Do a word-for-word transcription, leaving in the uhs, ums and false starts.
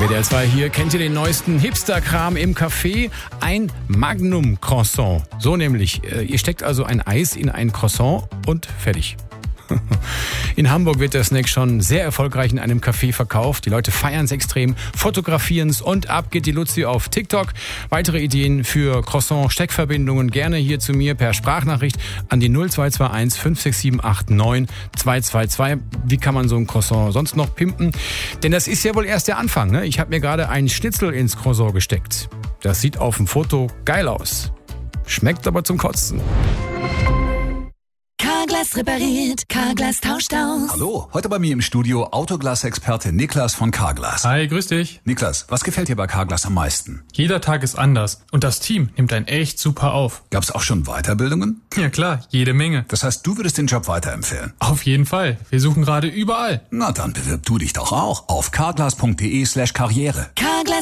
W D R zwei hier. Kennt ihr den neuesten Hipster-Kram im Café? Ein Magnum-Croissant. So nämlich. Ihr steckt also ein Eis in ein Croissant und fertig. In Hamburg wird der Snack schon sehr erfolgreich in einem Café verkauft. Die Leute feiern es extrem, fotografieren es und ab geht die Luzi auf TikTok. Weitere Ideen für Croissant-Steckverbindungen gerne hier zu mir per Sprachnachricht an die null zwei zwei eins fünf sechs sieben acht neun zwei zwei zwei. Wie kann man so ein Croissant sonst noch pimpen? Denn das ist ja wohl erst der Anfang, ne? Ich habe mir gerade einen Schnitzel ins Croissant gesteckt. Das sieht auf dem Foto geil aus. Schmeckt aber zum Kotzen. Carglass repariert, Carglass tauscht aus. Hallo, heute bei mir im Studio Autoglas-Experte Niklas von Carglass. Hi, grüß dich. Niklas, was gefällt dir bei Carglass am meisten? Jeder Tag ist anders und das Team nimmt einen echt super auf. Gab's auch schon Weiterbildungen? Ja klar, jede Menge. Das heißt, du würdest den Job weiterempfehlen? Auf jeden Fall. Wir suchen gerade überall. Na dann bewirb du dich doch auch auf carglass punkt de slash karriere. Carglass